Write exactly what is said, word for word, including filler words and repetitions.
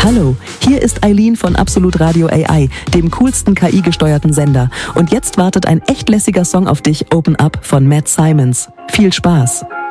Hallo, hier ist Eileen von Absolut Radio A I, dem coolsten K I-gesteuerten Sender. Und jetzt wartet ein echt lässiger Song auf dich, Open Up von Matt Simons. Viel Spaß!